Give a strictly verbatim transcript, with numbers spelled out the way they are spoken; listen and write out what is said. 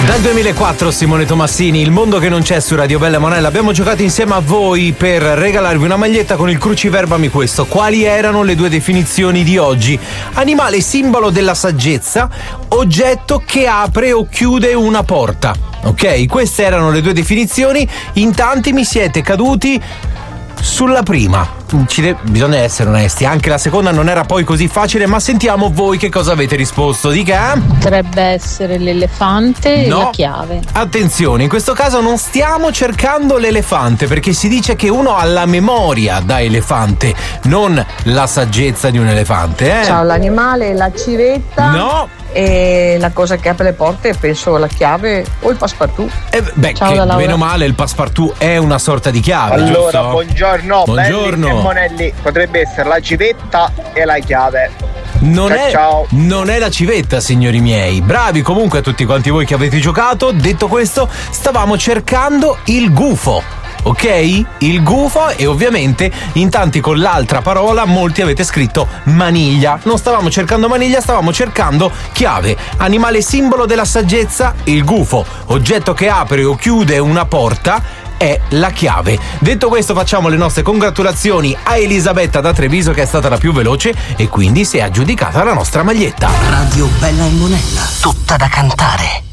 Dal duemilaquattro Simone Tomassini, Il mondo che non c'è su Radio Bella Monella. Abbiamo giocato insieme a voi per regalarvi una maglietta con il cruciverbami questo. Quali erano le due definizioni di oggi? Animale simbolo della saggezza, oggetto che apre o chiude una porta. Ok, queste erano le due definizioni. In tanti mi siete caduti sulla prima. Ci de- bisogna essere onesti, anche la seconda non era poi così facile, ma sentiamo voi che cosa avete risposto. Dica. Potrebbe essere l'elefante no. e la chiave. Attenzione, in questo caso non stiamo cercando l'elefante, perché si dice che uno ha la memoria da elefante, non la saggezza di un elefante, eh? Ciao, l'animale, la civetta. No. E la cosa che apre le porte, penso la chiave o il passepartout. Eh, beh, Ciao, che bene o male il passepartout è una sorta di chiave. Allora, giusto? buongiorno, buongiorno. belli e monelli. Potrebbe essere la civetta e la chiave. Non, ciao, è, ciao. non è la civetta, signori miei. Bravi comunque a tutti quanti voi che avete giocato. Detto questo, stavamo cercando il gufo. Ok? Il gufo, e ovviamente in tanti con l'altra parola molti avete scritto maniglia. Non stavamo cercando maniglia, stavamo cercando chiave. Animale simbolo della saggezza, il gufo. Oggetto che apre o chiude una porta è la chiave. Detto questo, facciamo le nostre congratulazioni a Elisabetta da Treviso, che è stata la più veloce e quindi si è aggiudicata la nostra maglietta. Radio Bella e Monella, tutta da cantare.